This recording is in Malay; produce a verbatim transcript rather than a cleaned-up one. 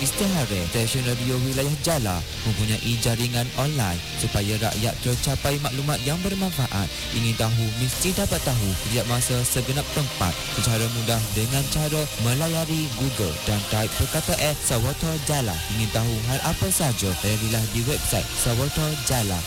Istihara stesen radio wilayah Jala mempunyai jaringan online supaya rakyat tercapai maklumat yang bermanfaat. Ingin tahu mesti dapat tahu setiap masa segenap tempat secara mudah dengan cara melayari Google dan type perkataan Sawata Jala. Ingin tahu hal apa saja, layarilah di website Sawata Jala.